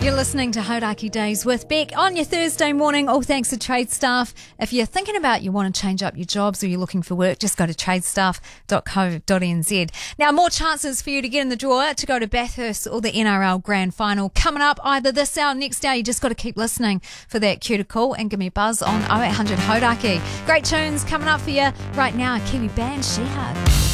You're listening to Hodaki Days with Beck on your Thursday morning, all thanks to Trade Staff. If you're thinking about you want to change up your jobs or you're looking for work, just go to tradestaff.co.nz. Now, more chances for you to get in the draw to go to Bathurst or the NRL Grand Final coming up either this hour or next hour. You just got to keep listening for that cue to call and give me a buzz on 0800 Hodaki. Great tunes coming up for you right now. Kiwi band, She Hug.